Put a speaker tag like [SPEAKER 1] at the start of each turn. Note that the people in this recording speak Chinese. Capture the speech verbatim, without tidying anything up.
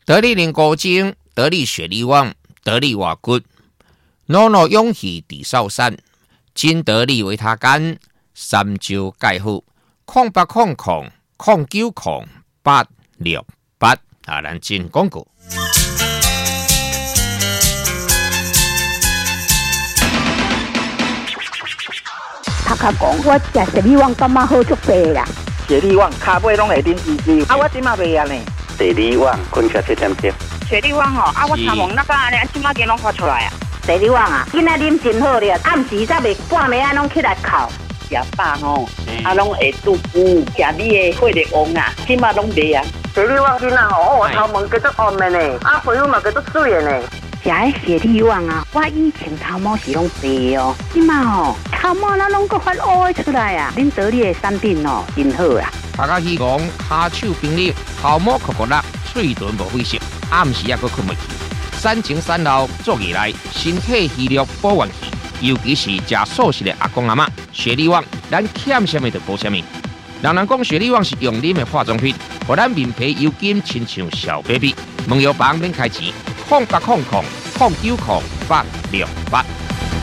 [SPEAKER 1] 得力零高精，得力雪力旺，得力瓦骨，诺诺勇气地少山，金得力维他干，三招介好，空八空空空九空八六八啊，咱进广告。
[SPEAKER 2] 头壳讲，我食雪力旺感觉好足济啦。
[SPEAKER 3] 雪力旺骹尾拢会顶支支，啊，我即马袂啊呢。
[SPEAKER 4] 雪力旺困觉七点钟。
[SPEAKER 3] 雪力旺吼，啊，我头毛那个安尼，即马间拢发出来啊。
[SPEAKER 2] 雪力旺啊，今仔啉真好咧，暗时才袂半暝啊拢起来哭。
[SPEAKER 3] 食饱吼，啊，拢会肚腹，食你的血力旺啊，即马拢袂啊。
[SPEAKER 5] 雪力旺今仔吼，我头毛叫做红的呢，啊，皮肤嘛叫做水的呢。
[SPEAKER 2] 食迄雪力旺啊，我以前头毛是拢白哦，即马吼头毛那拢个发乌出来啊！恁得力的产品哦，真好啊！
[SPEAKER 1] 大家希望骹手冰凉，头毛酷酷辣，嘴唇无灰色，暗时也阁困袂去。产前产后做起来，身体虚弱保元气，尤其是食素食的阿公阿嬷，雪力旺咱欠什么就补什么。人人讲雪力旺是用啉的化妆品，互咱面皮油紧，亲像小 baby。问药房免开钱，空八空空空九空八六八。